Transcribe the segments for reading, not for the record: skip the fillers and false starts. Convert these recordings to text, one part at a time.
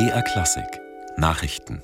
BR Klassik Nachrichten.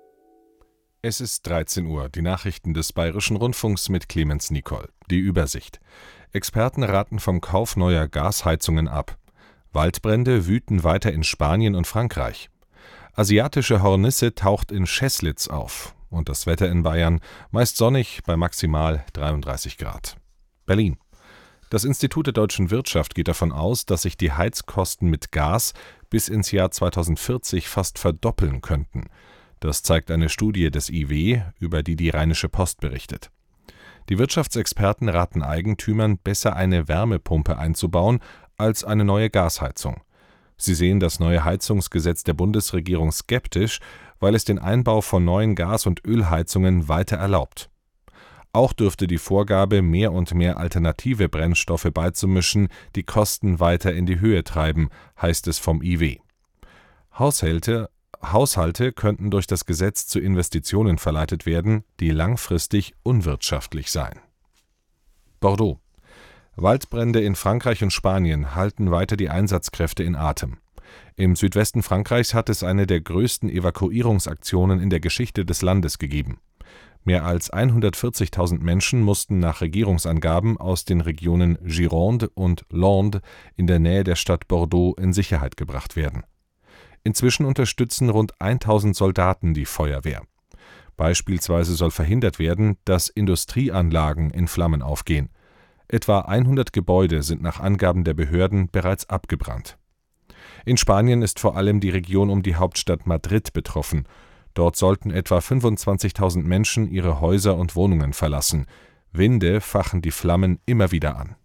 Es ist 13 Uhr, die Nachrichten des Bayerischen Rundfunks mit Clemens Nicol. Die Übersicht. Experten raten vom Kauf neuer Gasheizungen ab. Waldbrände wüten weiter in Spanien und Frankreich. Asiatische Hornisse taucht in Scheßlitz auf. Und das Wetter in Bayern meist sonnig bei maximal 33 Grad. Berlin. Das Institut der deutschen Wirtschaft geht davon aus, dass sich die Heizkosten mit Gas bis ins Jahr 2040 fast verdoppeln könnten. Das zeigt eine Studie des IW, über die die Rheinische Post berichtet. Die Wirtschaftsexperten raten Eigentümern, besser eine Wärmepumpe einzubauen als eine neue Gasheizung. Sie sehen das neue Heizungsgesetz der Bundesregierung skeptisch, weil es den Einbau von neuen Gas- und Ölheizungen weiter erlaubt. Auch dürfte die Vorgabe, mehr und mehr alternative Brennstoffe beizumischen, die Kosten weiter in die Höhe treiben, heißt es vom IW. Haushalte könnten durch das Gesetz zu Investitionen verleitet werden, die langfristig unwirtschaftlich seien. Bordeaux. Waldbrände in Frankreich und Spanien halten weiter die Einsatzkräfte in Atem. Im Südwesten Frankreichs hat es eine der größten Evakuierungsaktionen in der Geschichte des Landes gegeben. Mehr als 140.000 Menschen mussten nach Regierungsangaben aus den Regionen Gironde und Landes in der Nähe der Stadt Bordeaux in Sicherheit gebracht werden. Inzwischen unterstützen rund 1.000 Soldaten die Feuerwehr. Beispielsweise soll verhindert werden, dass Industrieanlagen in Flammen aufgehen. Etwa 100 Gebäude sind nach Angaben der Behörden bereits abgebrannt. In Spanien ist vor allem die Region um die Hauptstadt Madrid betroffen. Dort sollten etwa 25.000 Menschen ihre Häuser und Wohnungen verlassen. Winde fachen die Flammen immer wieder an.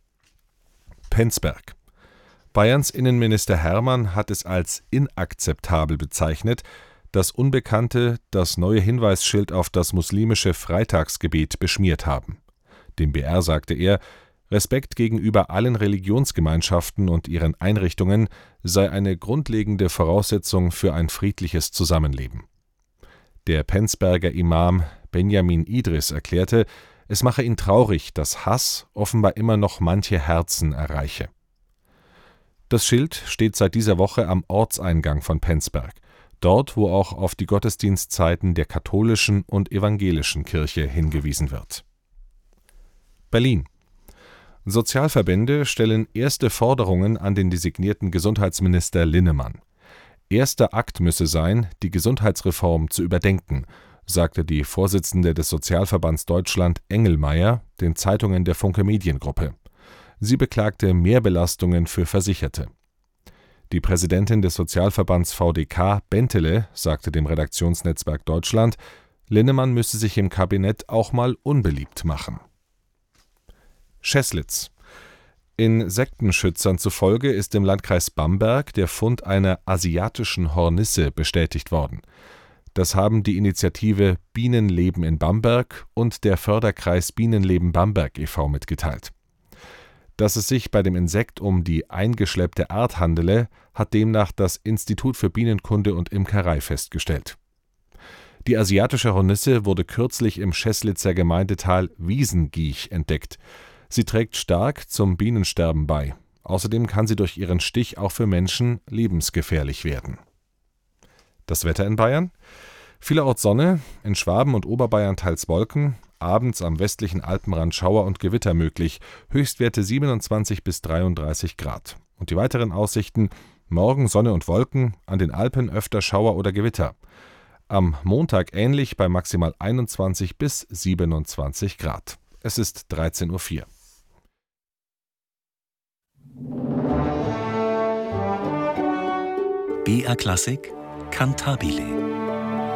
Penzberg. Bayerns Innenminister Hermann hat es als inakzeptabel bezeichnet, dass Unbekannte das neue Hinweisschild auf das muslimische Freitagsgebet beschmiert haben. Dem BR sagte er, Respekt gegenüber allen Religionsgemeinschaften und ihren Einrichtungen sei eine grundlegende Voraussetzung für ein friedliches Zusammenleben. Der Penzberger Imam Benjamin Idris erklärte, es mache ihn traurig, dass Hass offenbar immer noch manche Herzen erreiche. Das Schild steht seit dieser Woche am Ortseingang von Penzberg, dort, wo auch auf die Gottesdienstzeiten der katholischen und evangelischen Kirche hingewiesen wird. Berlin. Sozialverbände stellen erste Forderungen an den designierten Gesundheitsminister Linnemann. Erster Akt müsse sein, die Gesundheitsreform zu überdenken, sagte die Vorsitzende des Sozialverbands Deutschland Engelmeier den Zeitungen der Funke Mediengruppe. Sie beklagte Mehrbelastungen für Versicherte. Die Präsidentin des Sozialverbands VDK, Bentele, sagte dem Redaktionsnetzwerk Deutschland, Linnemann müsse sich im Kabinett auch mal unbeliebt machen. Scheßlitz. Insektenschützern zufolge ist im Landkreis Bamberg der Fund einer asiatischen Hornisse bestätigt worden. Das haben die Initiative Bienenleben in Bamberg und der Förderkreis Bienenleben Bamberg e.V. mitgeteilt. Dass es sich bei dem Insekt um die eingeschleppte Art handele, hat demnach das Institut für Bienenkunde und Imkerei festgestellt. Die asiatische Hornisse wurde kürzlich im Scheßlitzer Gemeindetal Wiesengiech entdeckt. Sie trägt stark zum Bienensterben bei. Außerdem kann sie durch ihren Stich auch für Menschen lebensgefährlich werden. Das Wetter in Bayern? Vielerorts Sonne, in Schwaben und Oberbayern teils Wolken, abends am westlichen Alpenrand Schauer und Gewitter möglich, Höchstwerte 27 bis 33 Grad. Und die weiteren Aussichten: morgen Sonne und Wolken, an den Alpen öfter Schauer oder Gewitter. Am Montag ähnlich bei maximal 21 bis 27 Grad. Es ist 13:04 Uhr. BR Klassik Cantabile